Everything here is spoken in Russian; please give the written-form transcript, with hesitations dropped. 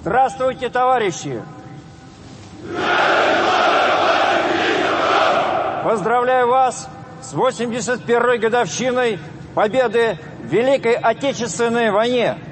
Здравствуйте, товарищи! Поздравляю вас с 81-й годовщиной победы в Великой Отечественной войне!